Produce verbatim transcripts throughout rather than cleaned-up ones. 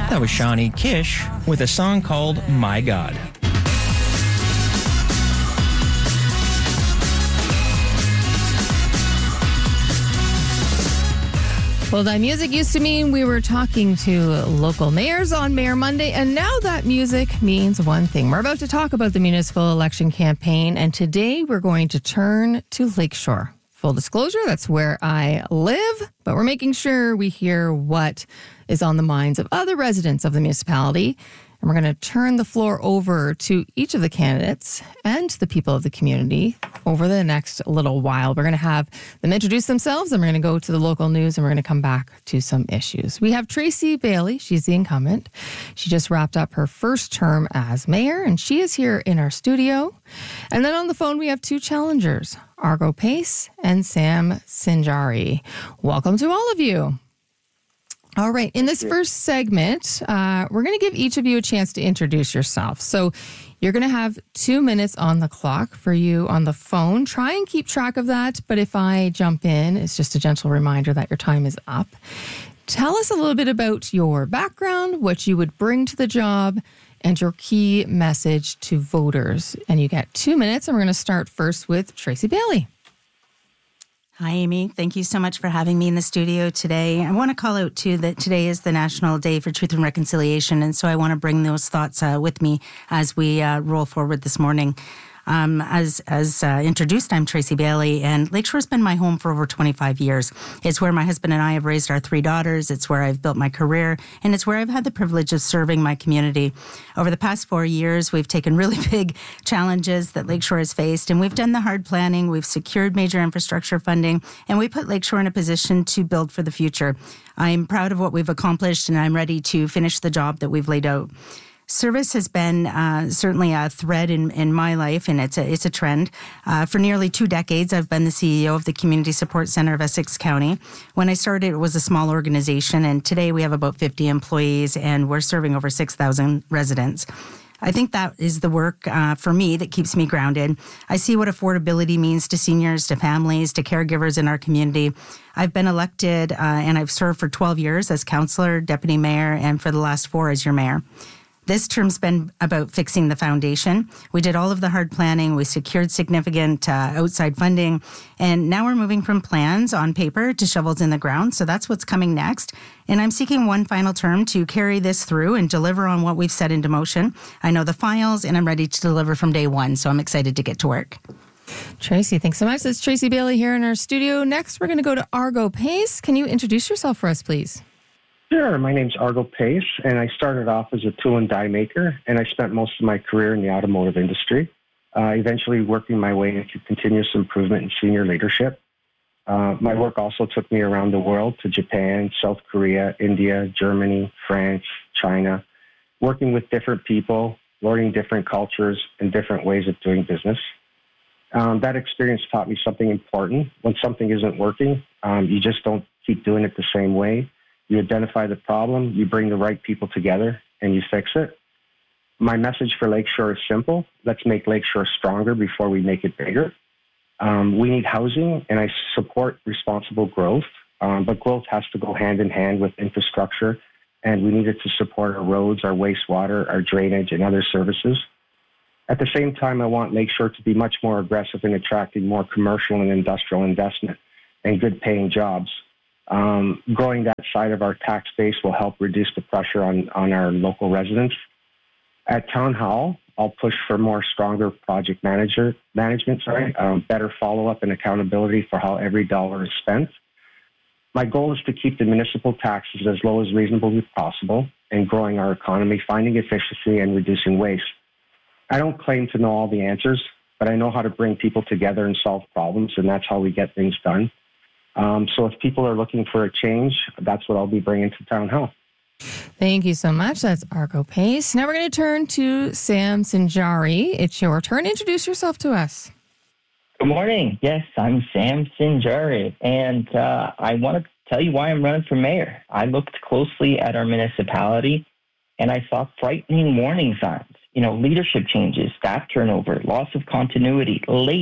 That was Shawnee Kish with a song called My God. Well, that music used to mean we were talking to local mayors on Mayor Monday, and now that music means one thing. We're about to talk about the municipal election campaign, and today we're going to turn to Lakeshore. Full disclosure, that's where I live, but we're making sure we hear what is on the minds of other residents of the municipality. And we're going to turn the floor over to each of the candidates and the people of the community over the next little while. We're going to have them introduce themselves, and we're going to go to the local news, and we're going to come back to some issues. We have Tracy Bailey. She's the incumbent. She just wrapped up her first term as mayor, and she is here in our studio. And then on the phone, we have two challengers, Argo Pace and Sam Sinjari. Welcome to all of you. All right. In this first segment, uh, we're going to give each of you a chance to introduce yourself. So you're going to have two minutes on the clock for you on the phone. Try and keep track of that. But if I jump in, it's just a gentle reminder that your time is up. Tell us a little bit about your background, what you would bring to the job, and your key message to voters. And you get two minutes. And we're going to start first with Tracy Bailey. Hi, Amy. Thank you so much for having me in the studio today. I want to call out, too, that today is the National Day for Truth and Reconciliation, and so I want to bring those thoughts uh, with me as we uh, roll forward this morning. Um, as as uh, introduced, I'm Tracy Bailey, and Lakeshore has been my home for over twenty-five years. It's where my husband and I have raised our three daughters. It's where I've built my career, and it's where I've had the privilege of serving my community. Over the past four years, we've taken really big challenges that Lakeshore has faced, and we've done the hard planning. We've secured major infrastructure funding, and we put Lakeshore in a position to build for the future. I'm proud of what we've accomplished, and I'm ready to finish the job that we've laid out. Service has been uh, certainly a thread in, in my life, and it's a, it's a trend. Uh, for nearly two decades, I've been the C E O of the Community Support Center of Essex County. When I started, it was a small organization, and today we have about fifty employees, and we're serving over six thousand residents. I think that is the work uh, for me that keeps me grounded. I see what affordability means to seniors, to families, to caregivers in our community. I've been elected, uh, and I've served for twelve years as councillor, deputy mayor, and for the last four as your mayor. This term's been about fixing the foundation. We did all of the hard planning. We secured significant uh, outside funding. And now we're moving from plans on paper to shovels in the ground. So that's what's coming next. And I'm seeking one final term to carry this through and deliver on what we've set into motion. I know the files, and I'm ready to deliver from day one. So I'm excited to get to work. Tracy, thanks so much. That's Tracy Bailey here in our studio. Next, we're going to go to Argo Pace. Can you introduce yourself for us, please? Sure. My name's Argo Pace, and I started off as a tool and die maker, and I spent most of my career in the automotive industry, uh, eventually working my way into continuous improvement and senior leadership. Uh, my work also took me around the world to Japan, South Korea, India, Germany, France, China, working with different people, learning different cultures and different ways of doing business. Um, that experience taught me something important. When something isn't working, um, you just don't keep doing it the same way. You identify the problem, you bring the right people together, and you fix it. My message for Lakeshore is simple. Let's make Lakeshore stronger before we make it bigger. Um, we need housing, and I support responsible growth, um, but growth has to go hand in hand with infrastructure, and we need it to support our roads, our wastewater, our drainage, and other services. At the same time, I want Lakeshore to be much more aggressive in attracting more commercial and industrial investment and good-paying jobs. Um, growing that side of our tax base will help reduce the pressure on, on our local residents. At Town Hall, I'll push for more stronger project manager management, sorry, um, better follow-up and accountability for how every dollar is spent. My goal is to keep the municipal taxes as low as reasonably possible and growing our economy, finding efficiency, and reducing waste. I don't claim to know all the answers, but I know how to bring people together and solve problems, and that's how we get things done. Um, so if people are looking for a change, that's what I'll be bringing to Town Hall. Thank you so much. That's Argo Pace. Now we're going to turn to Sam Sinjari. It's your turn. Introduce yourself to us. Good morning. Yes, I'm Sam Sinjari, and uh, I want to tell you why I'm running for mayor. I looked closely at our municipality, and I saw frightening warning signs. You know, leadership changes, staff turnover, loss of continuity, late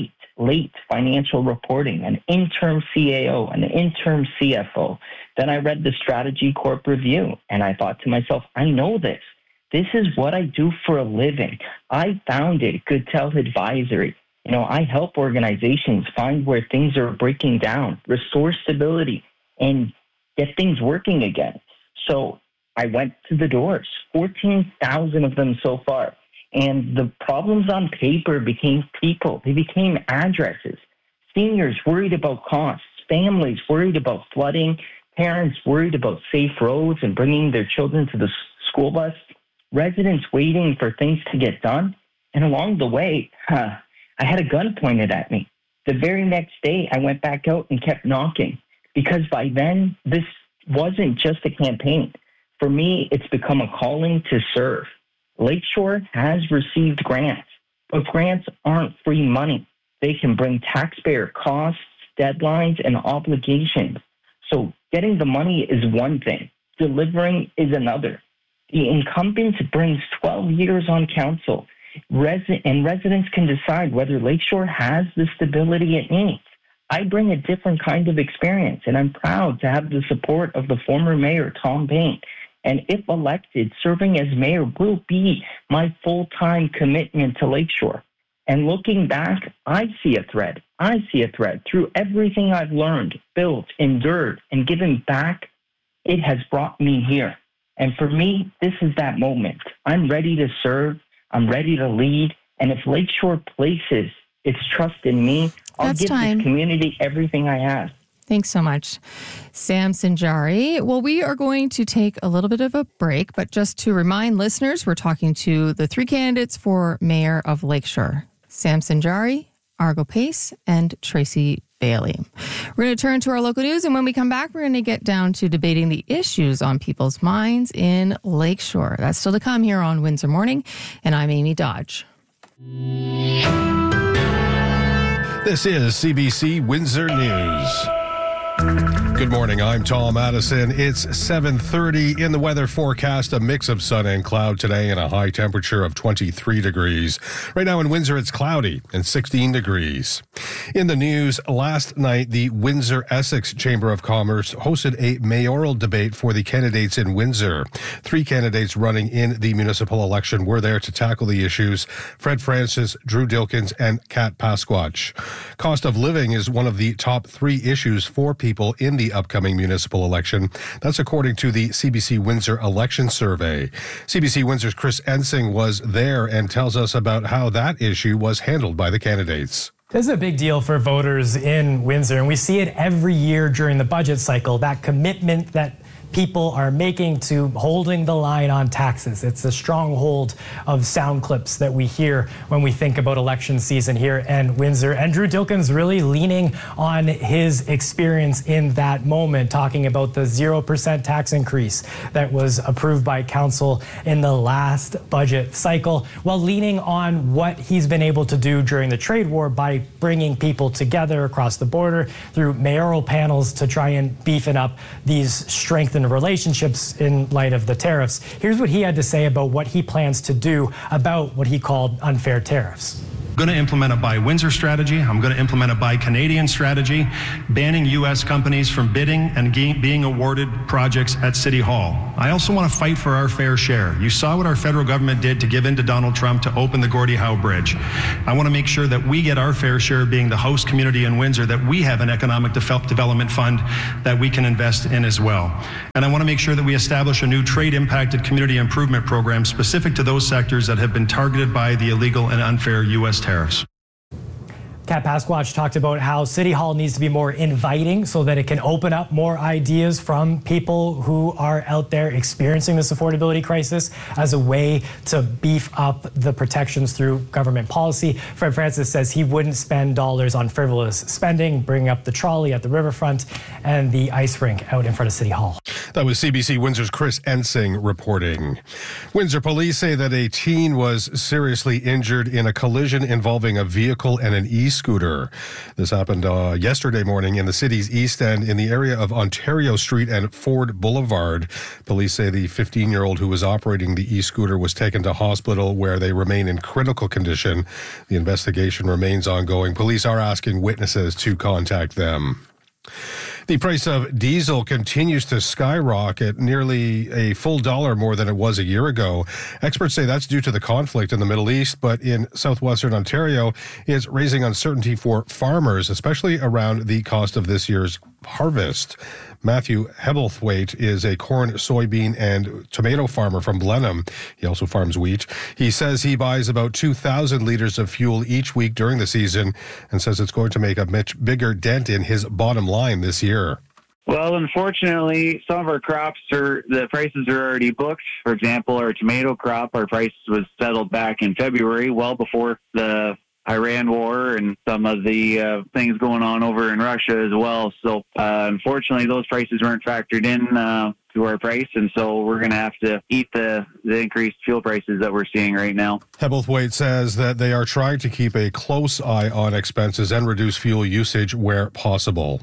late financial reporting, an interim C A O, an interim C F O. Then I read the Strategy Corp review, and I thought to myself, I know this. This is what I do for a living. I founded Good Health Advisory. You know, I help organizations find where things are breaking down, restore stability, and get things working again. So I went to the doors, fourteen thousand of them so far. And the problems on paper became people. They became addresses. Seniors worried about costs, families worried about flooding, parents worried about safe roads and bringing their children to the school bus, residents waiting for things to get done. And along the way, huh, I had a gun pointed at me. The very next day, I went back out and kept knocking, because by then, this wasn't just a campaign. For me, it's become a calling to serve. Lakeshore has received grants, but grants aren't free money. They can bring taxpayer costs, deadlines, and obligations. So getting the money is one thing. Delivering is another. The incumbent brings twelve years on council, Resi- and residents can decide whether Lakeshore has the stability it needs. I bring a different kind of experience, and I'm proud to have the support of the former mayor, Tom Paine. And if elected, serving as mayor will be my full-time commitment to Lakeshore. And looking back, I see a thread. I see a thread. Through everything I've learned, built, endured, and given back, it has brought me here. And for me, this is that moment. I'm ready to serve. I'm ready to lead. And if Lakeshore places its trust in me, I'll That's give time. this community everything I have. Thanks so much, Sam Sinjari. Well, we are going to take a little bit of a break, but just to remind listeners, we're talking to the three candidates for mayor of Lakeshore, Sam Sinjari, Argo Pace, and Tracy Bailey. We're going to turn to our local news, and when we come back, we're going to get down to debating the issues on people's minds in Lakeshore. That's still to come here on Windsor Morning, and I'm Amy Dodge. This is C B C Windsor News. Good morning, I'm Tom Addison. It's seven thirty. In the weather forecast, a mix of sun and cloud today and a high temperature of twenty-three degrees. Right now in Windsor, it's cloudy and sixteen degrees. In the news, last night, the Windsor-Essex Chamber of Commerce hosted a mayoral debate for the candidates in Windsor. Three candidates running in the municipal election were there to tackle the issues: Fred Francis, Drew Dilkins, and Kat Pasquach. Cost of living is one of the top three issues for people in the upcoming municipal election. That's according to the C B C Windsor election survey. C B C Windsor's Chris Ensing was there and tells us about how that issue was handled by the candidates. This is a big deal for voters in Windsor, and we see it every year during the budget cycle, that commitment that people are making to holding the line on taxes. It's a stronghold of sound clips that we hear when we think about election season here in Windsor. And Drew Dilkins really leaning on his experience in that moment, talking about the zero percent tax increase that was approved by council in the last budget cycle, while leaning on what he's been able to do during the trade war by bringing people together across the border through mayoral panels to try and beefing up these strengthened relationships in light of the tariffs. Here's what he had to say about what he plans to do about what he called unfair tariffs. I'm going to implement a Buy Windsor strategy. I'm going to implement a Buy Canadian strategy, banning U S companies from bidding and ge- being awarded projects at City Hall. I also want to fight for our fair share. You saw what our federal government did to give in to Donald Trump to open the Gordie Howe Bridge. I want to make sure that we get our fair share, being the host community in Windsor, that we have an economic de- development fund that we can invest in as well. And I want to make sure that we establish a new trade-impacted community improvement program specific to those sectors that have been targeted by the illegal and unfair U S tariffs. Kat Pasquach talked about how City Hall needs to be more inviting so that it can open up more ideas from people who are out there experiencing this affordability crisis as a way to beef up the protections through government policy. Fred Francis says he wouldn't spend dollars on frivolous spending, bringing up the trolley at the riverfront and the ice rink out in front of City Hall. That was C B C Windsor's Chris Ensing reporting. Windsor police say that a teen was seriously injured in a collision involving a vehicle and an e-scooter e-scooter. This happened uh, yesterday morning in the city's East End in the area of Ontario Street and Ford Boulevard. Police say the fifteen-year-old who was operating the e-scooter was taken to hospital where they remain in critical condition. The investigation remains ongoing. Police are asking witnesses to contact them. The price of diesel continues to skyrocket, nearly a full dollar more than it was a year ago. Experts say that's due to the conflict in the Middle East, but in southwestern Ontario, it's raising uncertainty for farmers, especially around the cost of this year's harvest. Matthew Hebblethwaite is a corn, soybean, and tomato farmer from Blenheim. He also farms wheat. He says he buys about two thousand liters of fuel each week during the season and says it's going to make a much bigger dent in his bottom line this year. Well, unfortunately, some of our crops are, the prices are already booked. For example, our tomato crop, our price was settled back in February, well before the Iran war and some of the uh, things going on over in Russia as well. So, uh, unfortunately, those prices weren't factored in uh, to our price, and so we're going to have to eat the, the increased fuel prices that we're seeing right now. Hebblethwaite says that they are trying to keep a close eye on expenses and reduce fuel usage where possible.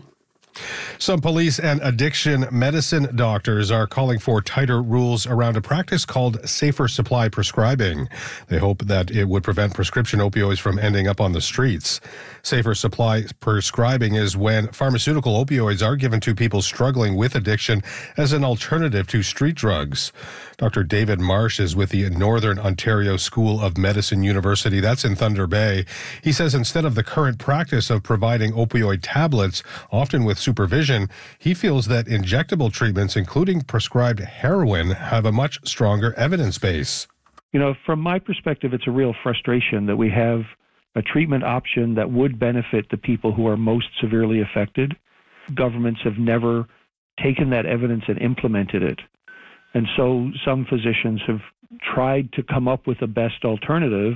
Some police and addiction medicine doctors are calling for tighter rules around a practice called safer supply prescribing. They hope that it would prevent prescription opioids from ending up on the streets. Safer supply prescribing is when pharmaceutical opioids are given to people struggling with addiction as an alternative to street drugs. Doctor David Marsh is with the Northern Ontario School of Medicine University. That's in Thunder Bay. He says instead of the current practice of providing opioid tablets, often with supervision, he feels that injectable treatments, including prescribed heroin, have a much stronger evidence base. You know, from my perspective, it's a real frustration that we have a treatment option that would benefit the people who are most severely affected. Governments have never taken that evidence and implemented it. And so some physicians have tried to come up with a best alternative,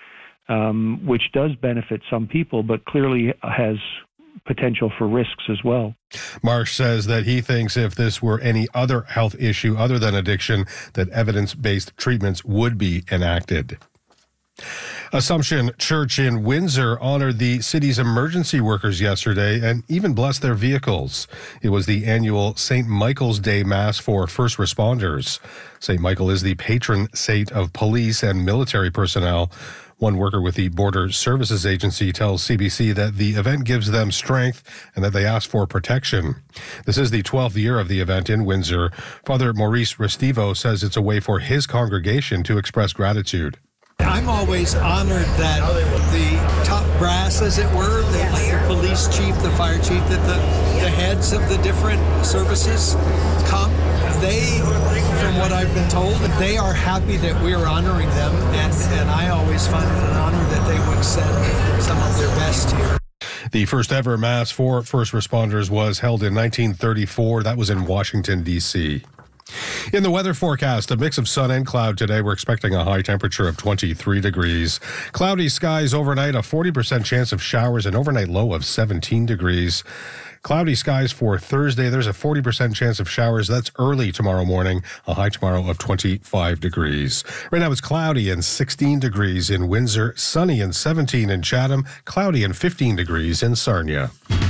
um, which does benefit some people, but clearly has potential for risks as well. Marsh says that he thinks if this were any other health issue other than addiction, that evidence-based treatments would be enacted. Assumption Church in Windsor honored the city's emergency workers yesterday and even blessed their vehicles. It was the annual Saint Michael's Day Mass for first responders. Saint Michael is the patron saint of police and military personnel. One worker with the Border Services Agency tells C B C that the event gives them strength and that they ask for protection. This is the twelfth year of the event in Windsor. Father Maurice Restivo says it's a way for his congregation to express gratitude. I'm always honored that the top brass, as it were, the, the police chief, the fire chief, that the, the heads of the different services come. They, from what I've been told, they are happy that we are honoring them, and, and I always find it an honor that they would send some of their best here. The first ever Mass for first responders was held in nineteen thirty-four. That was in Washington, D C In the weather forecast, a mix of sun and cloud today. We're expecting a high temperature of twenty-three degrees. Cloudy skies overnight, a forty percent chance of showers, an overnight low of seventeen degrees. Cloudy skies for Thursday. There's a forty percent chance of showers. That's early tomorrow morning, a high tomorrow of twenty-five degrees. Right now it's cloudy and sixteen degrees in Windsor, sunny and seventeen in Chatham, cloudy and fifteen degrees in Sarnia.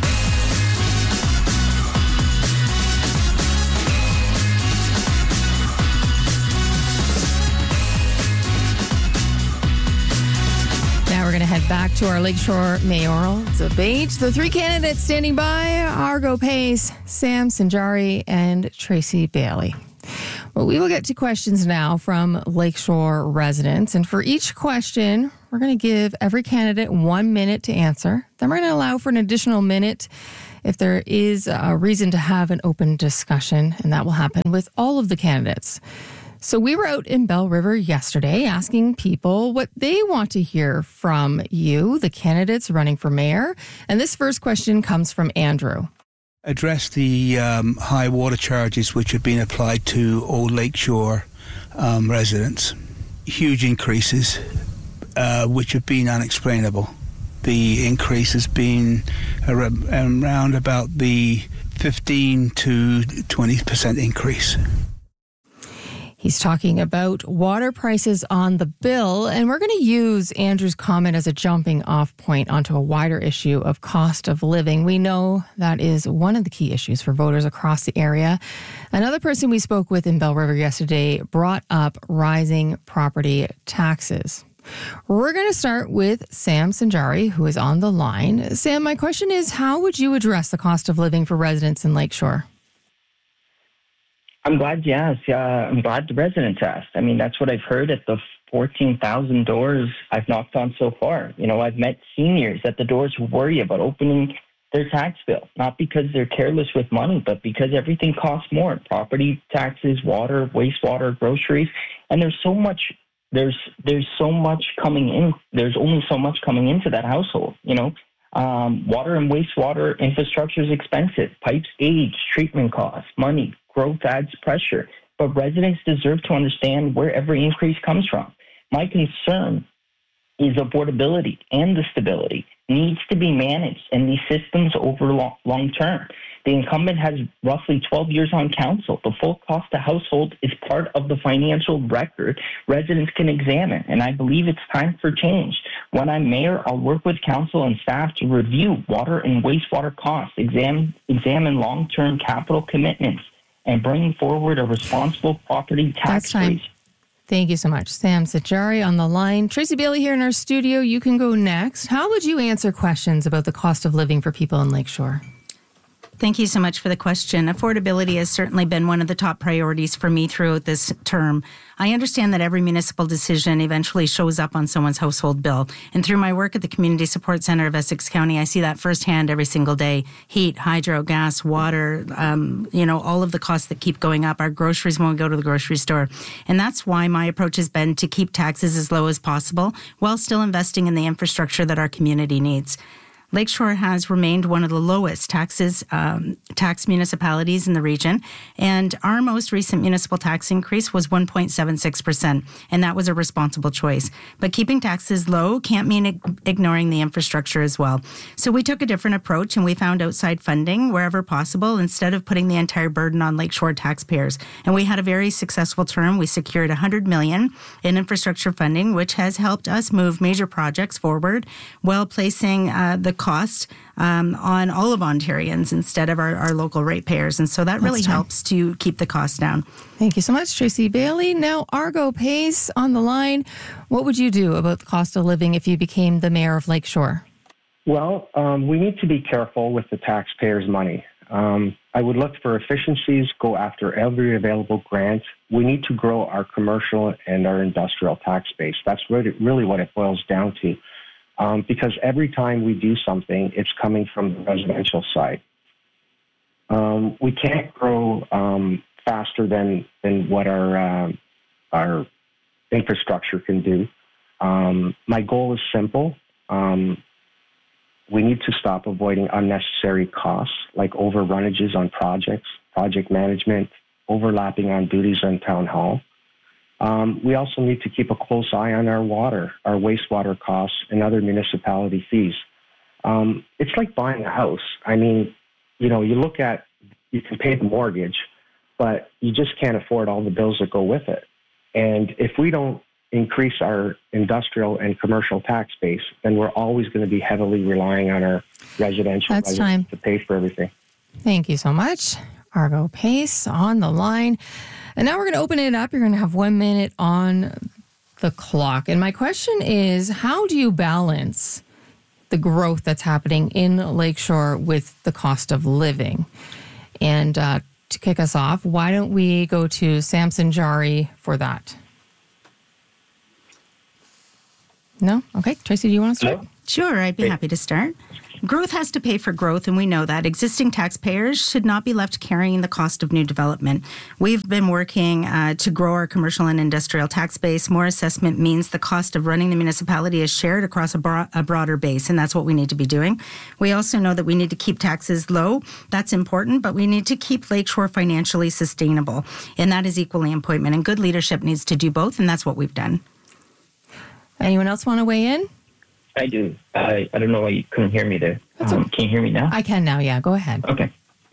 We're going to head back to our Lakeshore mayoral debate. The three candidates standing by, Argo Pace, Sam Sanjari, and Tracy Bailey. Well, we will get to questions now from Lakeshore residents. And for each question, we're going to give every candidate one minute to answer. Then we're going to allow for an additional minute if there is a reason to have an open discussion. And that will happen with all of the candidates. So we were out in Bell River yesterday asking people what they want to hear from you, the candidates running for mayor. And this first question comes from Andrew. Address the um, high water charges which have been applied to all Lakeshore um, residents. Huge increases uh, which have been unexplainable. The increase has been around about the fifteen to twenty percent increase. He's talking about water prices on the bill, and we're going to use Andrew's comment as a jumping off point onto a wider issue of cost of living. We know that is one of the key issues for voters across the area. Another person we spoke with in Bell River yesterday brought up rising property taxes. We're going to start with Sam Sanjari, who is on the line. Sam, my question is, how would you address the cost of living for residents in Lakeshore? I'm glad you asked. Uh, I'm glad the residents asked. I mean, that's what I've heard at the fourteen thousand doors I've knocked on so far. You know, I've met seniors at the doors who worry about opening their tax bill, not because they're careless with money, but because everything costs more. Property taxes, water, wastewater, groceries, and there's so much. There's there's so much coming in. There's only so much coming into that household. You know, um, water and wastewater infrastructure is expensive. Pipes age, treatment costs, money. Growth adds pressure, but residents deserve to understand where every increase comes from. My concern is affordability and the stability needs to be managed in these systems over long, long term. The incumbent has roughly twelve years on council. The full cost to household is part of the financial record residents can examine, and I believe it's time for change. When I'm mayor, I'll work with council and staff to review water and wastewater costs, examine, examine long-term capital commitments, and bringing forward a responsible property tax That's time. rate. Thank you so much. Sam Sanjari on the line. Tracy Bailey here in our studio. You can go next. How would you answer questions about the cost of living for people in Lakeshore? Thank you so much for the question. Affordability has certainly been one of the top priorities for me throughout this term. I understand that every municipal decision eventually shows up on someone's household bill. And through my work at the Community Support Center of Essex County, I see that firsthand every single day. Heat, hydro, gas, water, um, you know, all of the costs that keep going up. Our groceries when we go to the grocery store. And that's why my approach has been to keep taxes as low as possible while still investing in the infrastructure that our community needs. Lakeshore has remained one of the lowest taxes, um, tax municipalities in the region, and our most recent municipal tax increase was one point seven six percent, and that was a responsible choice. But keeping taxes low can't mean ig- ignoring the infrastructure as well. So we took a different approach, and we found outside funding wherever possible instead of putting the entire burden on Lakeshore taxpayers. And we had a very successful term. We secured one hundred million dollars in infrastructure funding, which has helped us move major projects forward while placing uh, the cost um, on all of Ontarians instead of our, our local ratepayers. And so that really That's helps to keep the cost down. Thank you so much, Tracy Bailey. Now, Argo Pace on the line. What would you do about the cost of living if you became the mayor of Lakeshore? Well, um, we need to be careful with the taxpayers' money. Um, I would look for efficiencies, go after every available grant. We need to grow our commercial and our industrial tax base. That's really, really what it boils down to. Um, because every time we do something, it's coming from the residential side. Um, we can't grow um, faster than than what our uh, our infrastructure can do. Um, my goal is simple. Um, we need to stop avoiding unnecessary costs like overrunages on projects, project management, overlapping on duties on town hall. Um, we also need to keep a close eye on our water, our wastewater costs, and other municipality fees. Um, it's like buying a house. I mean, you know, you look at, you can pay the mortgage, but you just can't afford all the bills that go with it. And if we don't increase our industrial and commercial tax base, then we're always going to be heavily relying on our residential That's time. to pay for everything. Thank you so much. Argo Pace on the line. And now we're going to open it up. You're going to have one minute on the clock. And my question is, how do you balance the growth that's happening in Lakeshore with the cost of living? And uh, to kick us off, why don't we go to Sam Sanjari for that? No? Okay. Tracy, do you want to start? Hello? Sure, I'd be happy to start. Growth has to pay for growth, and we know that. Existing taxpayers should not be left carrying the cost of new development. We've been working uh, to grow our commercial and industrial tax base. More assessment means the cost of running the municipality is shared across a, bro- a broader base, and that's what we need to be doing. We also know that we need to keep taxes low. That's important, but we need to keep Lakeshore financially sustainable, and that is equally important. And good leadership needs to do both, and that's what we've done. Anyone else want to weigh in? I do. I, I don't know why you couldn't hear me there. Um, can you hear me now? I can now, yeah. Go ahead. Okay. Yeah.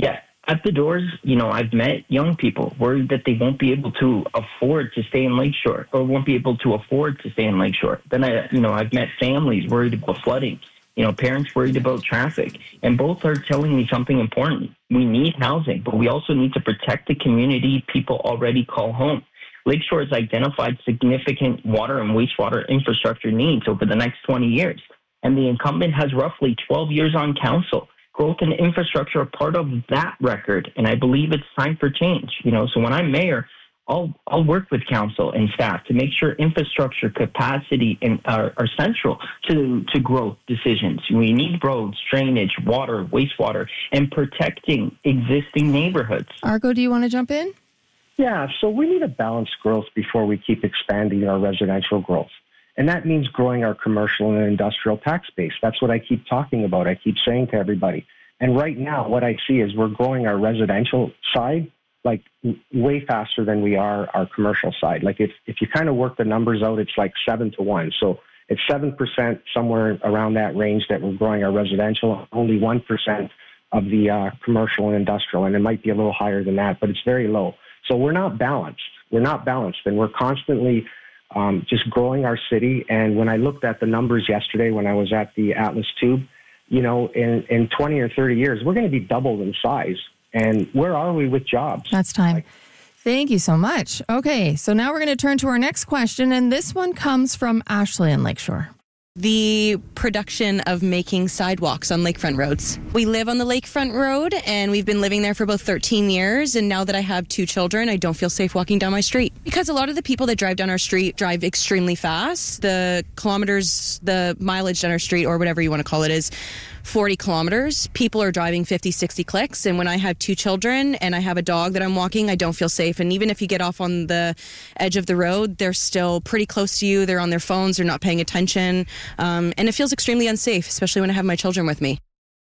at the doors, you know, I've met young people worried that they won't be able to afford to stay in Lakeshore or won't be able to afford to stay in Lakeshore. Then, I, you know, I've met families worried about flooding, you know, parents worried about traffic. And both are telling me something important. We need housing, but we also need to protect the community people already call home. Lakeshore has identified significant water and wastewater infrastructure needs over the next twenty years. And the incumbent has roughly twelve years on council. Growth and infrastructure are part of that record, and I believe it's time for change. You know, so when I'm mayor, I'll I'll work with council and staff to make sure infrastructure, capacity, and are, are central to to growth decisions. We need roads, drainage, water, wastewater, and protecting existing neighborhoods. Argo, do you want to jump in? Yeah, so we need a balanced growth before we keep expanding our residential growth. And that means growing our commercial and industrial tax base. That's what I keep talking about. I keep saying to everybody. And right now, what I see is we're growing our residential side like way faster than we are our commercial side. Like if, if you kind of work the numbers out, it's like seven to one. So it's seven percent, somewhere around that range that we're growing our residential, only one percent of the uh, commercial and industrial. And it might be a little higher than that, but it's very low. So we're not balanced. We're not balanced. And we're constantly Um, just growing our city. And when I looked at the numbers yesterday when I was at the Atlas Tube, you know, in, in twenty or thirty years, we're going to be doubled in size. And where are we with jobs? That's time. Like, thank you so much. Okay, so now we're going to turn to our next question. And this one comes from Ashley in Lakeshore. The production of making sidewalks on lakefront roads. We live on the lakefront road, and we've been living there for about thirteen years. And now that I have two children, I don't feel safe walking down my street. Because a lot of the people that drive down our street drive extremely fast. The kilometers, the mileage down our street, or whatever you want to call it, is forty kilometers. People are driving fifty, sixty clicks. And when I have two children and I have a dog that I'm walking, I don't feel safe. And even if you get off on the edge of the road, they're still pretty close to you. They're on their phones. They're not paying attention. Um, and it feels extremely unsafe, especially when I have my children with me.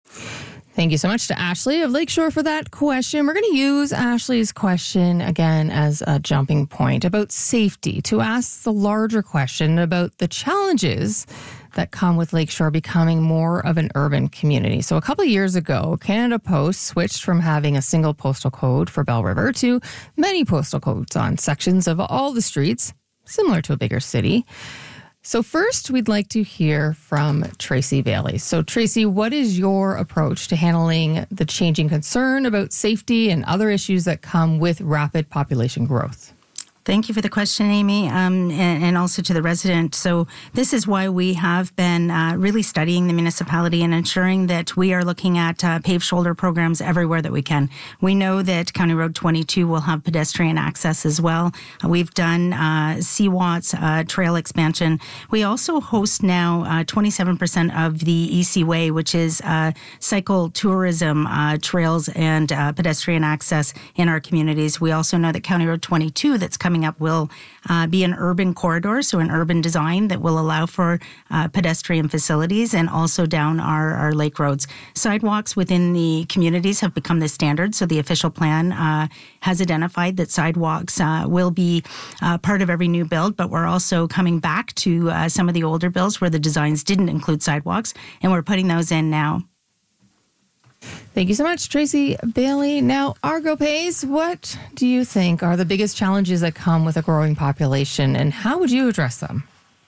Thank you so much to Ashley of Lakeshore for that question. We're going to use Ashley's question again as a jumping point about safety to ask the larger question about the challenges that come with Lakeshore becoming more of an urban community. So a couple of years ago, Canada Post switched from having a single postal code for Belle River to many postal codes on sections of all the streets, similar to a bigger city. So first, we'd like to hear from Tracy Bailey. So Tracy, what is your approach to handling the changing concern about safety and other issues that come with rapid population growth? Thank you for the question, Amy, um, and, and also to the resident. So this is why we have been uh, really studying the municipality and ensuring that we are looking at uh, paved shoulder programs everywhere that we can. We know that County Road twenty-two will have pedestrian access as well. Uh, we've done uh, C WATS uh, trail expansion. We also host now uh, twenty-seven percent of the E C Way, which is uh, cycle tourism uh, trails and uh, pedestrian access in our communities. We also know that County Road twenty-two that's coming up will uh, be an urban corridor, so an urban design that will allow for uh, pedestrian facilities and also down our, our lake roads. Sidewalks within the communities have become the standard, so the official plan uh, has identified that sidewalks uh, will be uh, part of every new build, but we're also coming back to uh, some of the older builds where the designs didn't include sidewalks, and we're putting those in now. Thank you so much, Tracy Bailey. Now, Argo Pays, what do you think are the biggest challenges that come with a growing population, and how would you address them?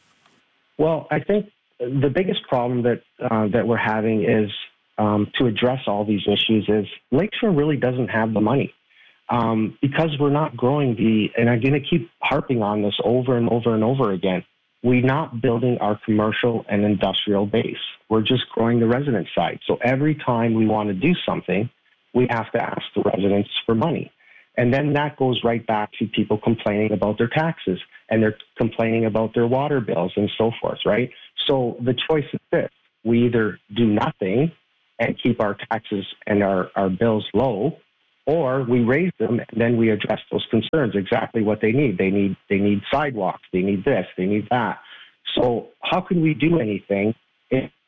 Well, I think the biggest problem that uh, that we're having is um, to address all these issues is Lakeshore really doesn't have the money um, because we're not growing the, and I'm going to keep harping on this over and over and over again. We're not building our commercial and industrial base. We're just growing the resident side. So every time we want to do something, we have to ask the residents for money. And then that goes right back to people complaining about their taxes and they're complaining about their water bills and so forth, right? So the choice is this. We either do nothing and keep our taxes and our, our bills low, or we raise them and then we address those concerns, exactly what they need. They need they need sidewalks, they need this, they need that. So how can we do anything if we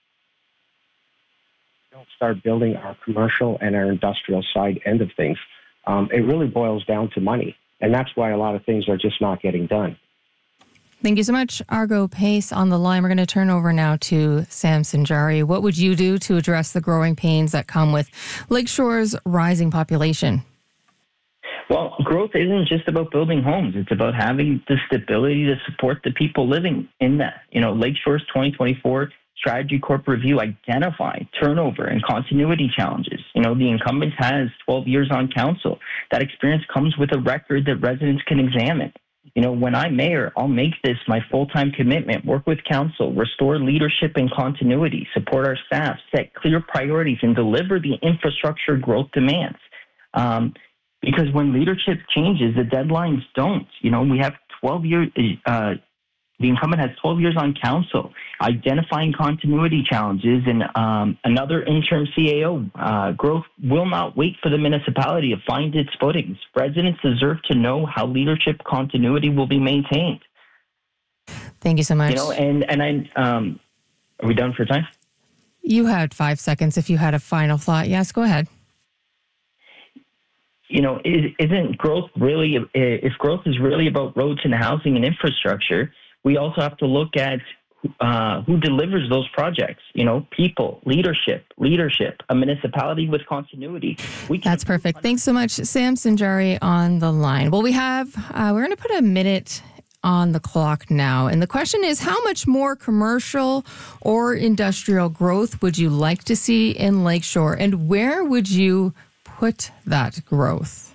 don't start building our commercial and our industrial side end of things? Um, it really boils down to money, and that's why a lot of things are just not getting done. Thank you so much, Argo Pace on the line. We're going to turn over now to Sam Sinjari. What would you do to address the growing pains that come with Lakeshore's rising population? Well, growth isn't just about building homes. It's about having the stability to support the people living in that. You know, Lakeshore's twenty twenty-four Strategy Corp Review identified turnover and continuity challenges. You know, the incumbent has twelve years on council. That experience comes with a record that residents can examine. You know, when I'm mayor, I'll make this my full-time commitment, work with council, restore leadership and continuity, support our staff, set clear priorities, and deliver the infrastructure growth demands. Um, because when leadership changes, the deadlines don't. You know, we have twelve years, uh, the incumbent has twelve years on council, identifying continuity challenges, and um, another interim C A O. Uh, growth will not wait for the municipality to find its footings. Residents deserve to know how leadership continuity will be maintained. Thank you so much. You know, and, and I, um, are we done for time? You had five seconds if you had a final thought. Yes, go ahead. You know, isn't growth really, if growth is really about roads and housing and infrastructure, we also have to look at uh, who delivers those projects. You know, people, leadership, leadership, a municipality with continuity. We That's perfect. Thanks so much, Sam Sinjari on the line. Well, we have, uh, we're going to put a minute on the clock now. And the question is, how much more commercial or industrial growth would you like to see in Lakeshore? And where would you put that growth?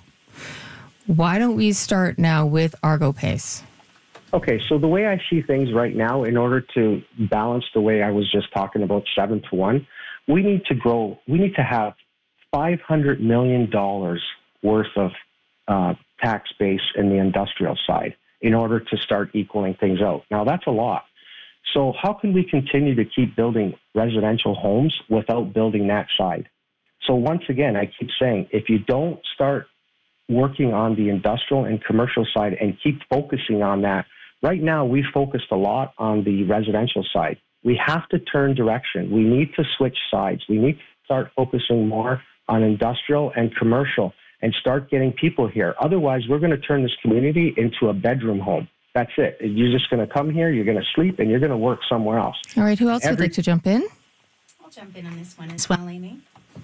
Why don't we start now with Argo Pace? Okay, so the way I see things right now, in order to balance the way I was just talking about seven to one, we need to grow, we need to have five hundred million dollars worth of uh, tax base in the industrial side in order to start equaling things out. Now, that's a lot. So how can we continue to keep building residential homes without building that side? So once again, I keep saying, if you don't start working on the industrial and commercial side and keep focusing on that, right now we focused a lot on the residential side. We have to turn direction. We need to switch sides. We need to start focusing more on industrial and commercial and start getting people here. Otherwise, we're going to turn this community into a bedroom home. That's it. You're just going to come here, you're going to sleep, and you're going to work somewhere else. All right, who else Every- would like to jump in? I'll jump in on this one as well, Amy.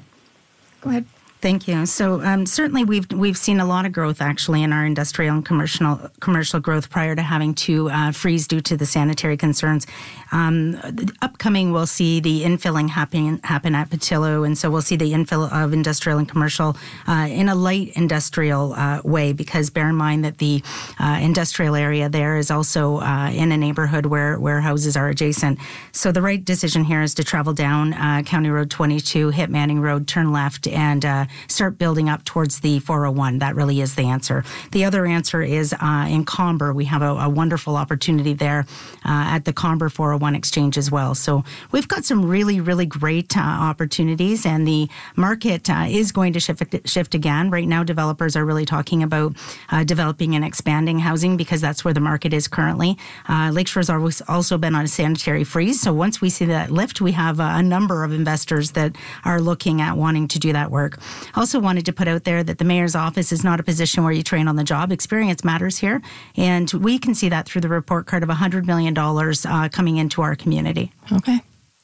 Go ahead. Thank you. So um, certainly we've we've seen a lot of growth actually in our industrial and commercial commercial growth prior to having to uh, freeze due to the sanitary concerns. Um, the upcoming, we'll see the infilling happen happen at Patillo, and so we'll see the infill of industrial and commercial uh, in a light industrial uh, way. Because bear in mind that the uh, industrial area there is also uh, in a neighborhood where where houses are adjacent. So the right decision here is to travel down uh, County Road twenty-two, hit Manning Road, turn left, and uh, start building up towards the four oh one. That really is the answer. The other answer is uh, in Comber. We have a, a wonderful opportunity there uh, at the Comber four oh one exchange as well. So we've got some really, really great uh, opportunities, and the market uh, is going to shift, shift again. Right now, developers are really talking about uh, developing and expanding housing because that's where the market is currently. Uh, Lakeshore's always also been on a sanitary freeze. So once we see that lift, we have uh, a number of investors that are looking at wanting to do that work. Also wanted to put out there that the mayor's office is not a position where you train on the job. Experience matters here. And we can see that through the report card of one hundred million dollars uh, coming into our community. Okay.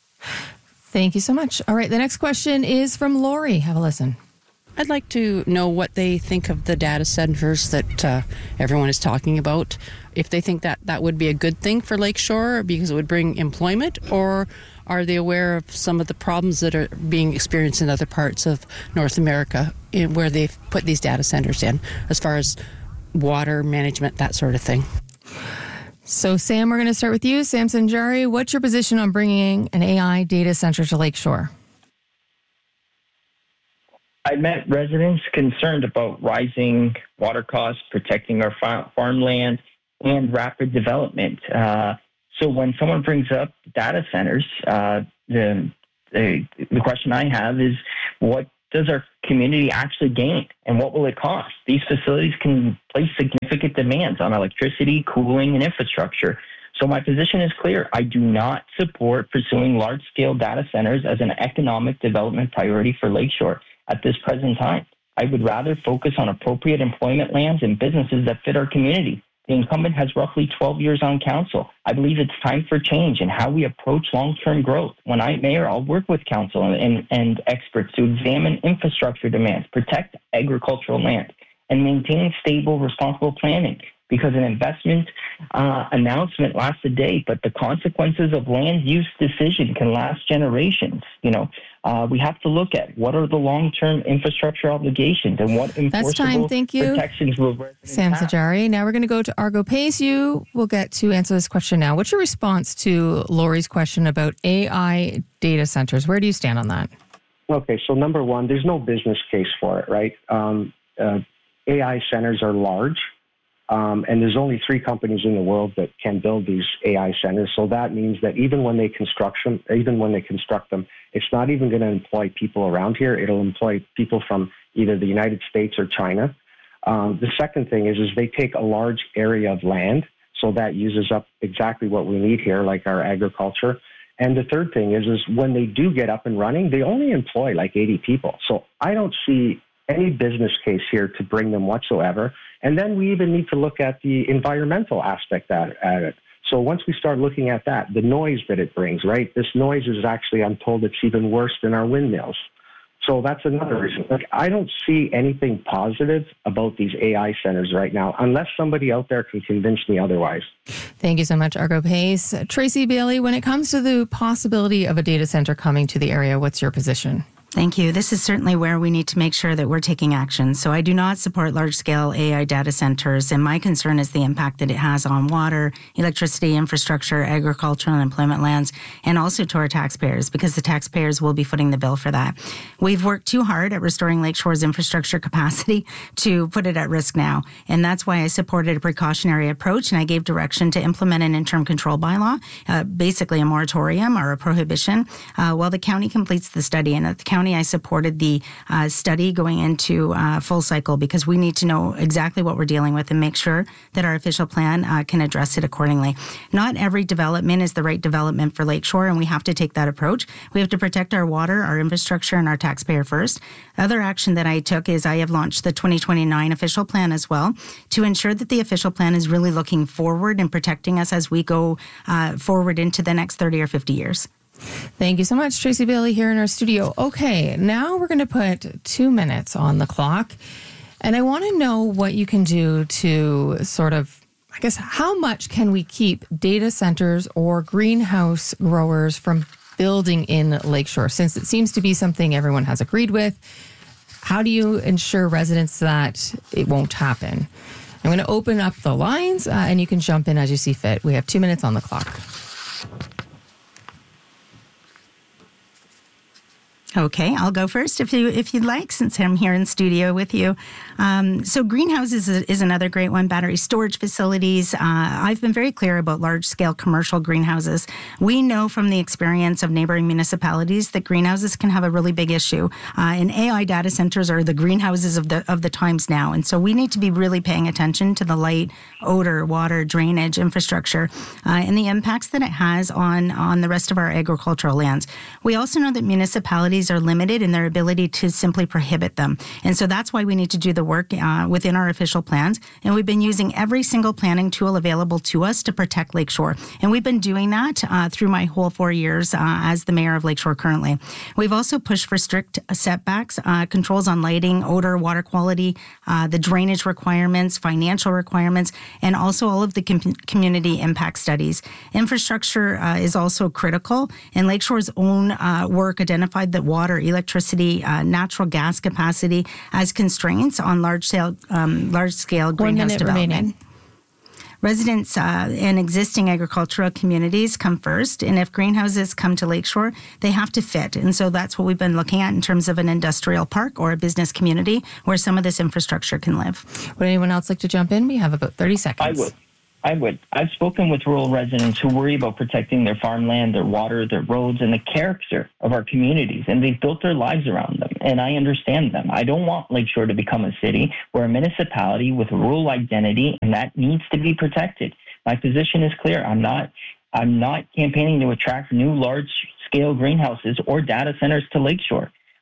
Thank you so much. All right. The next question is from Lori. Have a listen. I'd like to know what they think of the data centers that uh, everyone is talking about. If they think that that would be a good thing for Lakeshore because it would bring employment, or are they aware of some of the problems that are being experienced in other parts of North America in, where they've put these data centers in, as far as water management, that sort of thing? So, Sam, we're going to start with you. Sam Sinjari, what's your position on bringing an A I data center to Lakeshore? I met residents concerned about rising water costs, protecting our fa- farmland, and rapid development. Uh, so when someone brings up data centers, uh, the, the the question I have is, what does our community actually gain, and what will it cost? These facilities can place significant demands on electricity, cooling, and infrastructure. So my position is clear. I do not support pursuing large-scale data centers as an economic development priority for Lakeshore at this present time. I would rather focus on appropriate employment lands and businesses that fit our community. The incumbent has roughly twelve years on council. I believe it's time for change in how we approach long-term growth. When I'm mayor, I'll work with council and, and, and experts to examine infrastructure demands, protect agricultural land, and maintain stable, responsible planning. Because an investment uh, announcement lasts a day, but the consequences of land use decision can last generations. You know, uh, we have to look at what are the long-term infrastructure obligations and what enforceable That's time. Thank you. protections will residents Sam have. Sajari. Now we're going to go to Argo Pace. You will get to answer this question now. What's your response to Lori's question about A I data centers? Where do you stand on that? Okay, so number one, there's no business case for it, right? Um, uh, A I centers are large. Um, and there's only three companies in the world that can build these A I centers. So that means that even when they construct them, even when they construct them, it's not even going to employ people around here. It'll employ people from either the United States or China. Um, the second thing is, is they take a large area of land, so that uses up exactly what we need here, like our agriculture. And the third thing is, is when they do get up and running, they only employ like eighty people. So I don't see any business case here to bring them whatsoever. And then we even need to look at the environmental aspect at, at it. So once we start looking at that, the noise that it brings, right? This noise is actually, I'm told, it's even worse than our windmills. So that's another reason. Like, I don't see anything positive about these A I centers right now, unless somebody out there can convince me otherwise. Thank you so much, Argo Pace. Tracy Bailey, when it comes to the possibility of a data center coming to the area, what's your position? Thank you. This is certainly where we need to make sure that we're taking action. So I do not support large-scale A I data centers, and my concern is the impact that it has on water, electricity, infrastructure, agricultural and employment lands, and also to our taxpayers, because the taxpayers will be footing the bill for that. We've worked too hard at restoring Lakeshore's infrastructure capacity to put it at risk now, and that's why I supported a precautionary approach, and I gave direction to implement an interim control bylaw, uh, basically a moratorium or a prohibition, uh, while the county completes the study. And at the county, I supported the uh, study going into uh, full cycle, because we need to know exactly what we're dealing with and make sure that our official plan uh, can address it accordingly. Not every development is the right development for Lakeshore, and we have to take that approach. We have to protect our water, our infrastructure, and our taxpayer first. Other action that I took is I have launched the twenty twenty-nine official plan as well, to ensure that the official plan is really looking forward and protecting us as we go uh, forward into the next thirty or fifty years. Thank you so much, Tracy Bailey, here in our studio. Okay, now we're going to put two minutes on the clock. And I want to know what you can do to sort of, I guess, how much can we keep data centers or greenhouse growers from building in Lakeshore? Since it seems to be something everyone has agreed with, how do you ensure residents that it won't happen? I'm going to open up the lines, uh, and you can jump in as you see fit. We have two minutes on the clock. Okay, I'll go first if you if you'd like, since I'm here in studio with you. Um, so greenhouses is, is another great one. Battery storage facilities. Uh, I've been very clear about large-scale commercial greenhouses. We know from the experience of neighboring municipalities that greenhouses can have a really big issue. Uh, and A I data centers are the greenhouses of the of the times now, and so we need to be really paying attention to the light, odor, water, drainage, infrastructure, uh, and the impacts that it has on on the rest of our agricultural lands. We also know that municipalities are limited in their ability to simply prohibit them. And so that's why we need to do the work uh, within our official plans. And we've been using every single planning tool available to us to protect Lakeshore. And we've been doing that uh, through my whole four years uh, as the mayor of Lakeshore currently. We've also pushed for strict setbacks, uh, controls on lighting, odor, water quality, uh, the drainage requirements, financial requirements, and also all of the com- community impact studies. Infrastructure uh, is also critical, and Lakeshore's own uh, work identified that water, electricity, uh, natural gas capacity as constraints on large-scale um, large-scale greenhouse development. Remaining. Residents uh, and existing agricultural communities come first, and if greenhouses come to Lakeshore, they have to fit. And so that's what we've been looking at in terms of an industrial park or a business community where some of this infrastructure can live. Would anyone else like to jump in? We have about thirty seconds. I would. I would. I've spoken with rural residents who worry about protecting their farmland, their water, their roads, and the character of our communities, and they've built their lives around them, and I understand them. I don't want Lakeshore to become a city. We're a municipality with a rural identity, and that needs to be protected. My position is clear. I'm not, I'm not campaigning to attract new large-scale greenhouses or data centers to Lakeshore.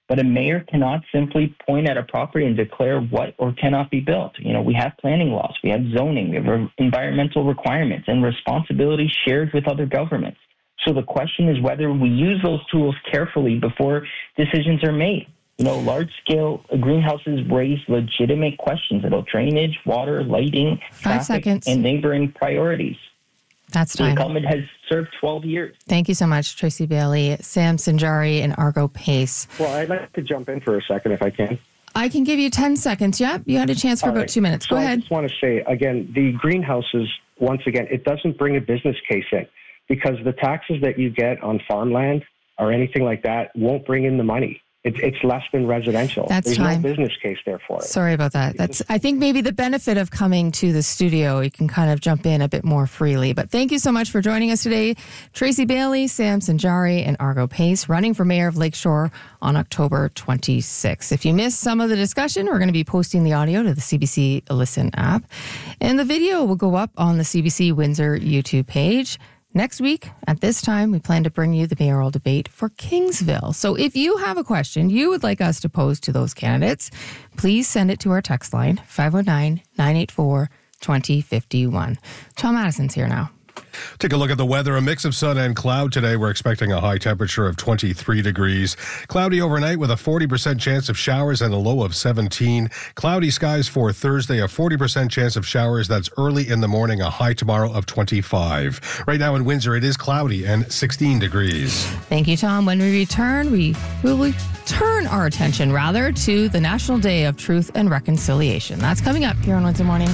But a mayor cannot simply point at a property and declare what or cannot be built. You know, we have planning laws, we have zoning, we have environmental requirements and responsibilities shared with other governments. So the question is whether we use those tools carefully before decisions are made. You know, large-scale greenhouses raise legitimate questions about drainage, water, lighting, Five traffic, seconds. and neighboring priorities. That's The time. incumbent has served twelve years. Thank you so much, Tracy Bailey, Sam Sinjari, and Argo Pace. Well, I'd like to jump in for a second if I can. I can give you ten seconds. Yep, you had a chance for All about right. two minutes. So Go I ahead. just want to say, again, the greenhouses, once again, it doesn't bring a business case in because the taxes that you get on farmland or anything like that won't bring in the money. It's, it's less than residential. That's There's time. no business case there for it. Sorry about that. That's I think maybe the benefit of coming to the studio, you can kind of jump in a bit more freely. But thank you so much for joining us today. Tracy Bailey, Sam Sinjari, and Argo Pace running for mayor of Lakeshore on October twenty-sixth. If you missed some of the discussion, we're going to be posting the audio to the C B C Listen app. And the video will go up on the C B C Windsor YouTube page. Next week, at this time, we plan to bring you the mayoral debate for Kingsville. So if you have a question you would like us to pose to those candidates, please send it to our text line, five oh nine, nine eight four, two oh five one. Tom Addison's here now. Take a look at the weather. A mix of sun and cloud today. We're expecting a high temperature of twenty-three degrees. Cloudy overnight with a forty percent chance of showers and a low of seventeen. Cloudy skies for Thursday. A forty percent chance of showers. That's early in the morning. A high tomorrow of twenty-five. Right now in Windsor, it is cloudy and sixteen degrees. Thank you, Tom. When we return, we will turn our attention, rather, to the National Day of Truth and Reconciliation. That's coming up here on Windsor Morning.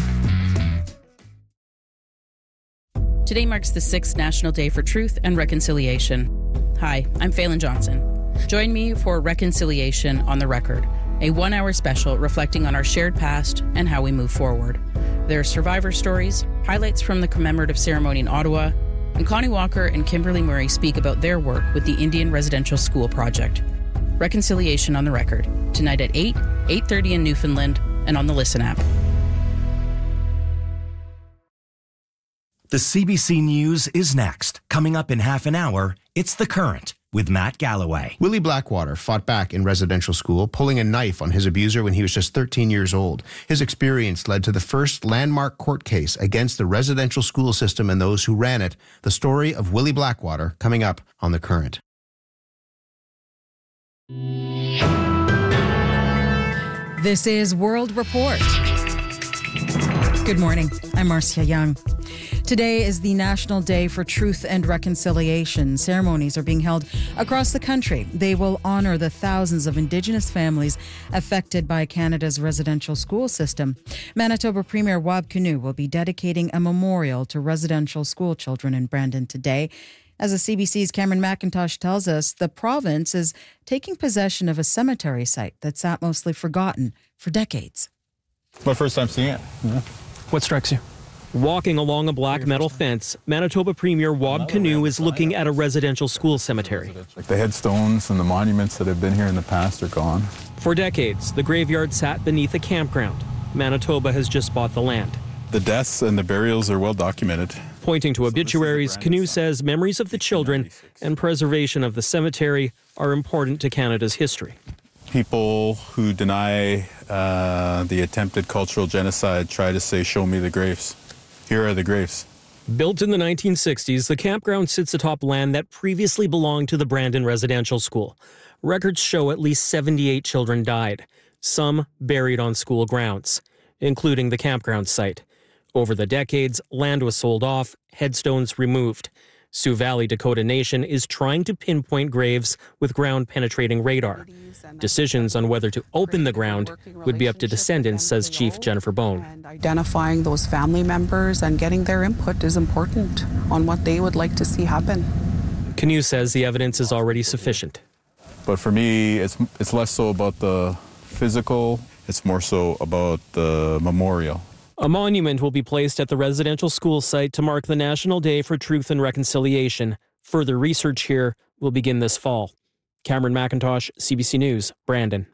Today marks the sixth National Day for Truth and Reconciliation. Hi, I'm Phelan Johnson. Join me for Reconciliation on the Record, a one-hour special reflecting on our shared past and how we move forward. There are survivor stories, highlights from the commemorative ceremony in Ottawa, and Connie Walker and Kimberly Murray speak about their work with the Indian Residential School Project. Reconciliation on the Record, tonight at eight, eight thirty in Newfoundland, and on the Listen app. The C B C News is next. Coming up in half an hour, it's The Current with Matt Galloway. Willie Blackwater fought back in residential school, pulling a knife on his abuser when he was just thirteen years old. His experience led to the first landmark court case against the residential school system and those who ran it. The story of Willie Blackwater coming up on The Current. This is World Report. Good morning. I'm Marcia Young. Today is the National Day for Truth and Reconciliation. Ceremonies are being held across the country. They will honor the thousands of Indigenous families affected by Canada's residential school system. Manitoba Premier Wab Kinew will be dedicating a memorial to residential school children in Brandon today. As the C B C's Cameron McIntosh tells us, the province is taking possession of a cemetery site that sat mostly forgotten for decades. My first time seeing it. Yeah. What strikes you? Walking along a black metal fence, Manitoba Premier Wab Kinew is looking at a residential school cemetery. Like the headstones and the monuments that have been here in the past are gone. For decades, the graveyard sat beneath a campground. Manitoba has just bought the land. The deaths and the burials are well documented. Pointing to obituaries, Kinew says memories of the children and preservation of the cemetery are important to Canada's history. People who deny uh, the attempted cultural genocide try to say, show me the graves. Here are the graves. Built in the nineteen sixties, the campground sits atop land that previously belonged to the Brandon Residential School. Records show at least seventy-eight children died, some buried on school grounds, including the campground site. Over the decades, land was sold off, headstones removed. Sioux Valley Dakota Nation is trying to pinpoint graves with ground-penetrating radar. Decisions on whether to open the ground would be up to descendants, says Chief Jennifer Bone. Identifying those family members and getting their input is important on what they would like to see happen. Kinew says the evidence is already sufficient. But for me, it's it's less so about the physical, it's more so about the memorial. A monument will be placed at the residential school site to mark the National Day for Truth and Reconciliation. Further research here will begin this fall. Cameron McIntosh, C B C News, Brandon.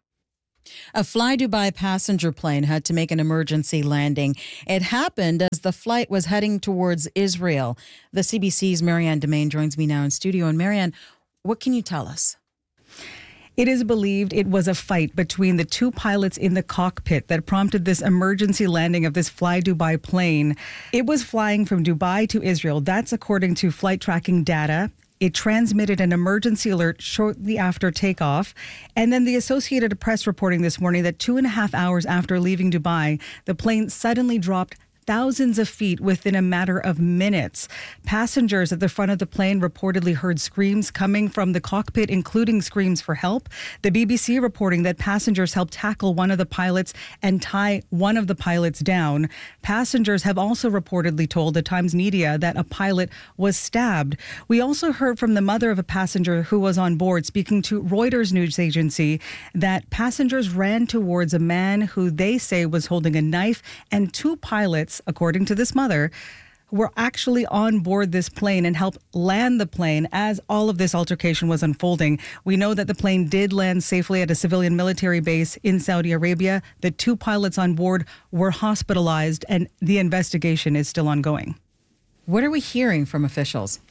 A Fly Dubai passenger plane had to make an emergency landing. It happened as the flight was heading towards Israel. The C B C's Marianne Domain joins me now in studio. And Marianne, what can you tell us? It is believed it was a fight between the two pilots in the cockpit that prompted this emergency landing of this Fly Dubai plane. It was flying from Dubai to Israel. That's according to flight tracking data. It transmitted an emergency alert shortly after takeoff. And then the Associated Press reporting this morning that two and a half hours after leaving Dubai, the plane suddenly dropped thousands of feet within a matter of minutes. Passengers at the front of the plane reportedly heard screams coming from the cockpit, including screams for help. The B B C reporting that passengers helped tackle one of the pilots and tie one of the pilots down. Passengers have also reportedly told the Times Media that a pilot was stabbed. We also heard from the mother of a passenger who was on board, speaking to Reuters news agency, that passengers ran towards a man who they say was holding a knife, and two pilots, according to this mother, were actually on board this plane and helped land the plane as all of this altercation was unfolding. We know that the plane did land safely at a civilian military base in Saudi Arabia. The two pilots on board were hospitalized, and the investigation is still ongoing. What are we hearing from officials?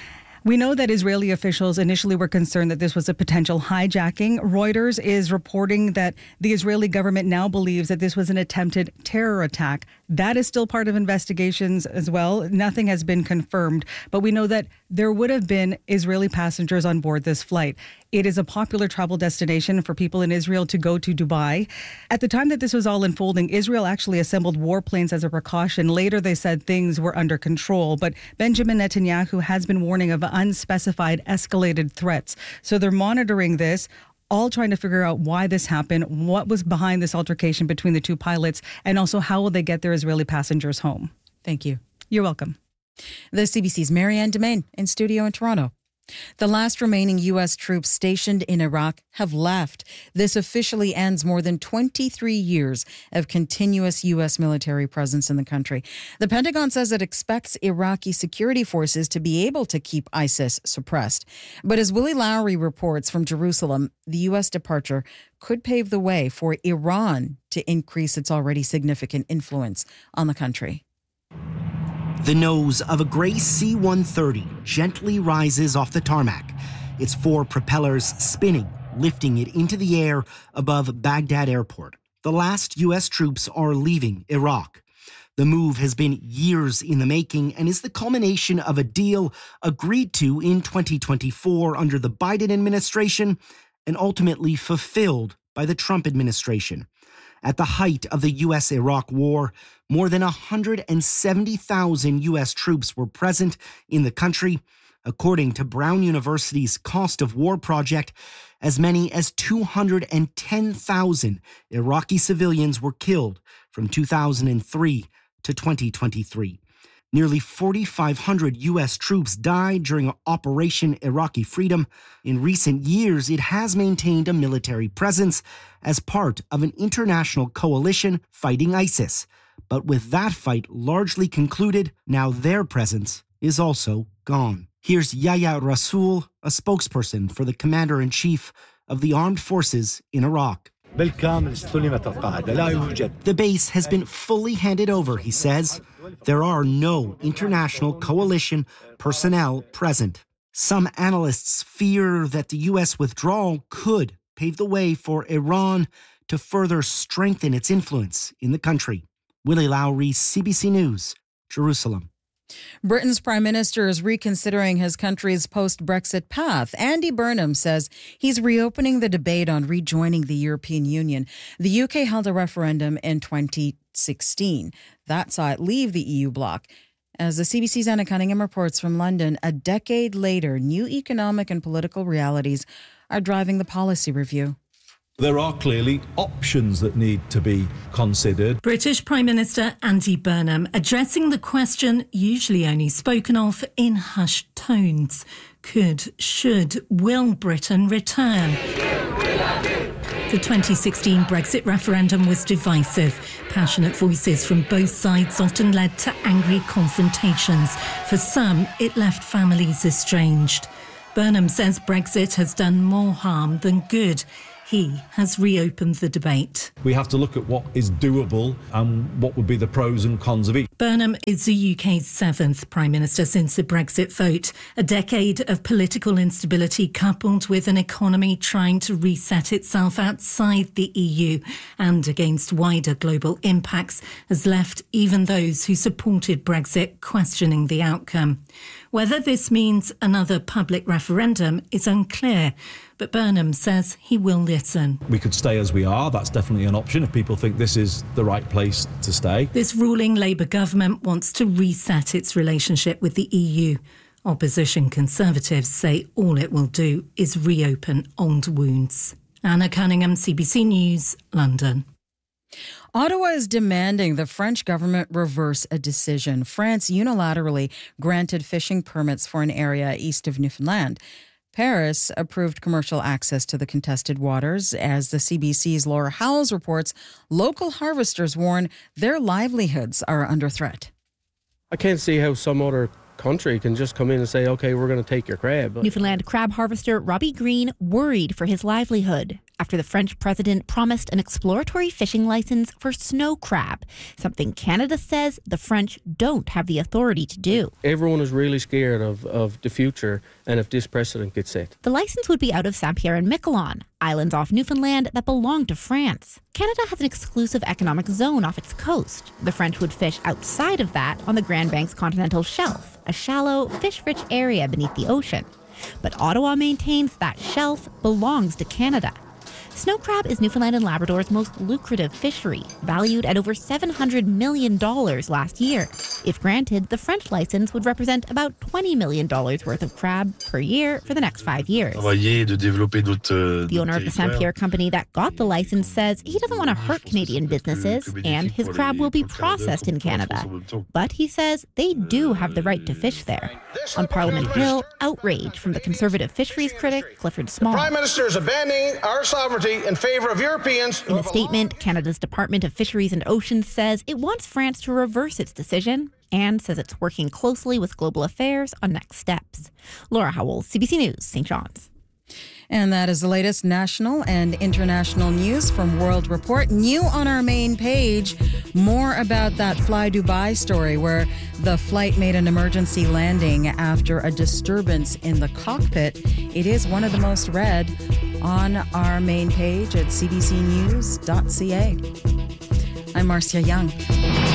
We know that Israeli officials initially were concerned that this was a potential hijacking. Reuters is reporting that the Israeli government now believes that this was an attempted terror attack. That is still part of investigations as well. Nothing has been confirmed, but we know that there would have been Israeli passengers on board this flight. It is a popular travel destination for people in Israel to go to Dubai. At the time that this was all unfolding, Israel actually assembled warplanes as a precaution. Later, they said things were under control, but Benjamin Netanyahu has been warning of unspecified escalated threats. So they're monitoring this, all trying to figure out why this happened, what was behind this altercation between the two pilots, and also how will they get their Israeli passengers home. Thank you. You're welcome. The C B C's Marianne Domain in studio in Toronto. The last remaining U S troops stationed in Iraq have left. This officially ends more than twenty-three years of continuous U S military presence in the country. The Pentagon says it expects Iraqi security forces to be able to keep ISIS suppressed. But as Willie Lowry reports from Jerusalem, the U S departure could pave the way for Iran to increase its already significant influence on the country. The nose of a gray C one thirty gently rises off the tarmac, its four propellers spinning, lifting it into the air above Baghdad Airport. The last U S troops are leaving Iraq. The move has been years in the making and is the culmination of a deal agreed to in twenty twenty-four under the Biden administration and ultimately fulfilled by the Trump administration. At the height of the U S-Iraq war, more than one hundred seventy thousand U S troops were present in the country. According to Brown University's Cost of War project, as many as two hundred ten thousand Iraqi civilians were killed from two thousand three to twenty twenty-three. Nearly four thousand five hundred U S troops died during Operation Iraqi Freedom. In recent years, it has maintained a military presence as part of an international coalition fighting ISIS. But with that fight largely concluded, now their presence is also gone. Here's Yahya Rasool, a spokesperson for the commander-in-chief of the armed forces in Iraq. The base has been fully handed over, he says. There are no international coalition personnel present. Some analysts fear that the U S withdrawal could pave the way for Iran to further strengthen its influence in the country. Willie Lowry, C B C News, Jerusalem. Britain's Prime Minister is reconsidering his country's post-Brexit path. Andy Burnham says he's reopening the debate on rejoining the European Union. The U K held a referendum in twenty sixteen. That saw it leave the E U bloc. As the C B C's Anna Cunningham reports from London, a decade later, new economic and political realities are driving the policy review. There are clearly options that need to be considered. British Prime Minister Andy Burnham addressing the question usually only spoken of in hushed tones. Could, should, will Britain return? The twenty sixteen Brexit referendum was divisive. Passionate voices from both sides often led to angry confrontations. For some, it left families estranged. Burnham says Brexit has done more harm than good. He has reopened the debate. We have to look at what is doable and what would be the pros and cons of each. Burnham is the U K's seventh Prime Minister since the Brexit vote. A decade of political instability coupled with an economy trying to reset itself outside the E U and against wider global impacts has left even those who supported Brexit questioning the outcome. Whether this means another public referendum is unclear, but Burnham says he will listen. We could stay as we are. That's definitely an option if people think this is the right place to stay. This ruling Labour government wants to reset its relationship with the E U. Opposition Conservatives say all it will do is reopen old wounds. Anna Cunningham, C B C News, London. Ottawa is demanding the French government reverse a decision. France unilaterally granted fishing permits for an area east of Newfoundland. Paris approved commercial access to the contested waters. As the C B C's Laura Howells reports, local harvesters warn their livelihoods are under threat. I can't see how some other country can just come in and say, OK, we're going to take your crab. Newfoundland crab harvester Robbie Green worried for his livelihood after the French president promised an exploratory fishing license for snow crab, something Canada says the French don't have the authority to do. Everyone is really scared of, of the future and if this precedent gets set. The license would be out of Saint Pierre and Miquelon, islands off Newfoundland that belong to France. Canada has an exclusive economic zone off its coast. The French would fish outside of that on the Grand Banks continental shelf, a shallow, fish-rich area beneath the ocean. But Ottawa maintains that shelf belongs to Canada. Snow crab is Newfoundland and Labrador's most lucrative fishery, valued at over seven hundred million dollars last year. If granted, the French license would represent about twenty million dollars worth of crab per year for the next five years. The owner of the Saint Pierre company that got the license says he doesn't want to hurt Canadian businesses, and his crab will be processed in Canada. But he says they do have the right to fish there. On Parliament Hill, outrage from the Conservative fisheries critic Clifford Small. The Prime Minister is abandoning our sovereignty in favour of Europeans. In a statement, Canada's Department of Fisheries and Oceans says it wants France to reverse its decision and says it's working closely with Global Affairs on next steps. Laura Howells, C B C News, Saint John's. And that is the latest national and international news from World Report. New on our main page, more about that Fly Dubai story where the flight made an emergency landing after a disturbance in the cockpit. It is one of the most read on our main page at c b c news dot c a. I'm Marcia Young.